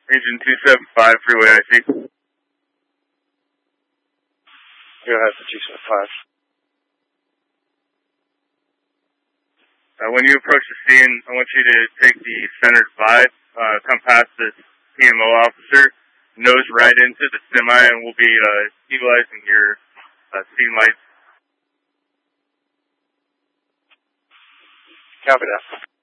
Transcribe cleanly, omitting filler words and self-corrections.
Region 275, Freeway IC. Go ahead for 275. When you approach the scene, I want you to take the center divide, come past this PMO officer, nose right into the semi, and we'll be utilizing your scene lights. Copy that.